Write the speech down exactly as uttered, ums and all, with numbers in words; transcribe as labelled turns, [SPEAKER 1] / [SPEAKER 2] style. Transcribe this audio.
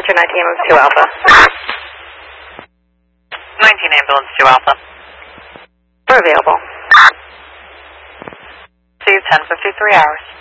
[SPEAKER 1] Roger, nineteen ambulance two Alpha.
[SPEAKER 2] nineteen ambulance two Alpha.
[SPEAKER 1] We're available.
[SPEAKER 2] See you ten fifty-three hours.